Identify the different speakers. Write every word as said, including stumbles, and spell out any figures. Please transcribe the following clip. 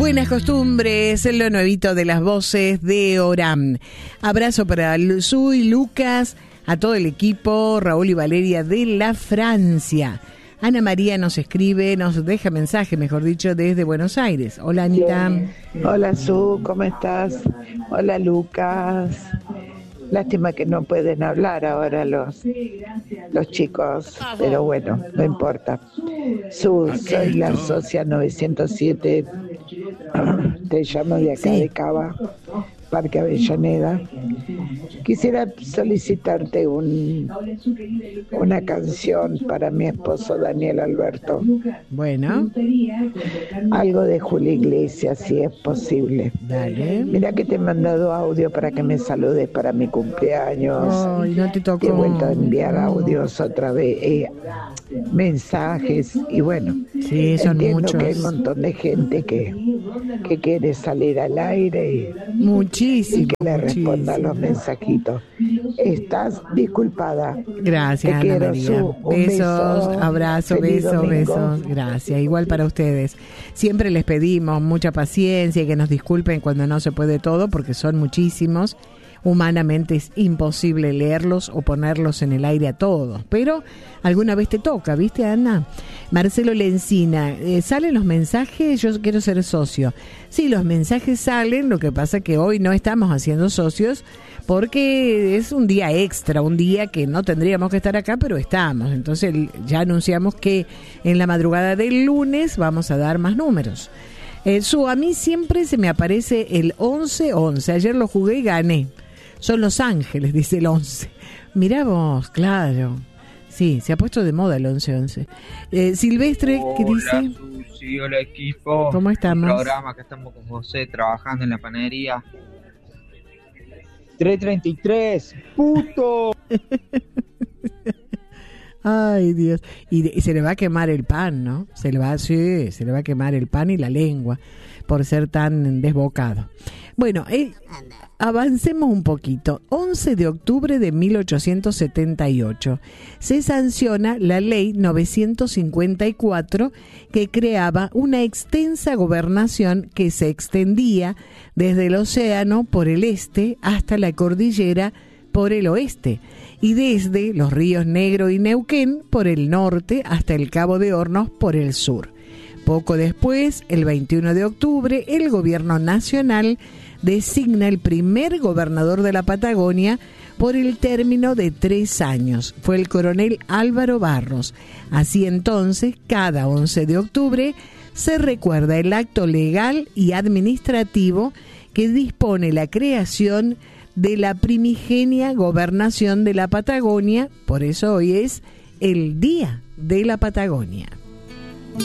Speaker 1: Buenas costumbres, lo nuevito de las voces de Oram. Abrazo para Su y Lucas, a todo el equipo, Raúl y Valeria de la Francia. Ana María nos escribe, nos deja mensaje, mejor dicho, desde Buenos Aires. Hola, Anita.
Speaker 2: Hola, Su, ¿cómo estás? Hola, Lucas. Lástima que no pueden hablar ahora los, los chicos, pero bueno, no importa. Su, soy la socia novecientos siete, te llamo de acá sí. de Cava, Parque Avellaneda. Quisiera solicitarte un, una canción para mi esposo Daniel Alberto.
Speaker 1: Bueno.
Speaker 2: Algo de Julio Iglesias, si es posible.
Speaker 1: Dale.
Speaker 2: Mira que te he mandado audio para que me saludes para mi cumpleaños.
Speaker 1: Ay, no te tocó.
Speaker 2: Te he vuelto a enviar audios otra vez, eh, mensajes, y bueno,
Speaker 1: sí, son
Speaker 2: entiendo
Speaker 1: muchos.
Speaker 2: que hay un montón de gente que, que quiere salir al aire y,
Speaker 1: muchísimo,
Speaker 2: y que le
Speaker 1: muchísimo.
Speaker 2: responda los mensajitos. Estás disculpada.
Speaker 1: Gracias,
Speaker 2: Te
Speaker 1: Ana
Speaker 2: quiero,
Speaker 1: María.
Speaker 2: Su,
Speaker 1: Besos,
Speaker 2: beso.
Speaker 1: abrazos,
Speaker 2: Feliz
Speaker 1: besos,
Speaker 2: domingo.
Speaker 1: besos. Gracias. Igual para ustedes. Siempre les pedimos mucha paciencia y que nos disculpen cuando no se puede todo, porque son muchísimos. Humanamente es imposible leerlos o ponerlos en el aire a todos, pero alguna vez te toca, ¿viste, Ana? Marcelo Lencina, eh, ¿salen los mensajes? Yo quiero ser socio. Sí, los mensajes salen, lo que pasa que hoy no estamos haciendo socios porque es un día extra, un día que no tendríamos que estar acá, pero estamos. Entonces ya anunciamos que en la madrugada del lunes vamos a dar más números. Eh, su, a mí siempre se me aparece el once once, ayer lo jugué y gané. Son Los Ángeles, dice el once. Mirá vos, claro. Sí, se ha puesto de moda el once once. Eh, Silvestre, ¿qué dice?
Speaker 3: Hola, Susi, hola equipo.
Speaker 1: ¿Cómo estamos?
Speaker 3: El programa que estamos con José trabajando en la panadería. tres treinta y tres, puto.
Speaker 1: Ay, Dios. Y, y se le va a quemar el pan, ¿no? Se le va, sí, se le va a quemar el pan y la lengua por ser tan desbocado. Bueno, eh, avancemos un poquito. once de octubre de mil ochocientos setenta y ocho se sanciona la ley novecientos cincuenta y cuatro que creaba una extensa gobernación que se extendía desde el océano por el este hasta la cordillera por el oeste y desde los ríos Negro y Neuquén por el norte hasta el Cabo de Hornos por el sur. Poco después, el veintiuno de octubre, el gobierno nacional designa el primer gobernador de la Patagonia por el término de tres años. Fue el coronel Álvaro Barros. Así entonces, cada once de octubre se recuerda el acto legal y administrativo que dispone la creación de la primigenia gobernación de la Patagonia. Por eso hoy es el Día de la Patagonia.